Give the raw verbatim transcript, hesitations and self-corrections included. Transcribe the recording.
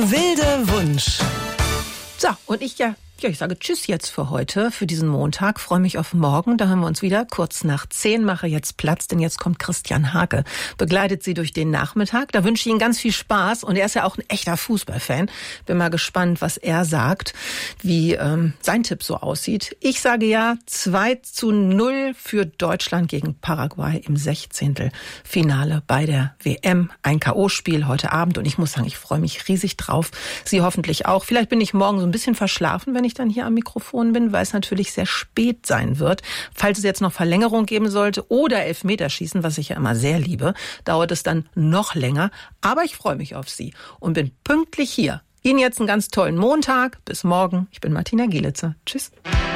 Wilde Wunsch. So, und ich ja, ja, ich sage Tschüss jetzt für heute, für diesen Montag. Freue mich auf morgen. Da hören wir uns wieder kurz nach zehn. Mache jetzt Platz, denn jetzt kommt Christian Hake. Begleitet Sie durch den Nachmittag. Da wünsche ich Ihnen ganz viel Spaß. Und er ist ja auch ein echter Fußballfan. Bin mal gespannt, was er sagt, wie ähm, sein Tipp so aussieht. Ich sage ja zwei zu null für Deutschland gegen Paraguay im Sechzehntelfinale bei der W M. Ein K O-Spiel heute Abend. Und ich muss sagen, ich freue mich riesig drauf. Sie hoffentlich auch. Vielleicht bin ich morgen so ein bisschen verschlafen, wenn ich dann hier am Mikrofon bin, weil es natürlich sehr spät sein wird. Falls es jetzt noch Verlängerung geben sollte oder Elfmeterschießen, was ich ja immer sehr liebe, dauert es dann noch länger. Aber ich freue mich auf Sie und bin pünktlich hier. Ihnen jetzt einen ganz tollen Montag. Bis morgen. Ich bin Martina Gielitzer. Tschüss.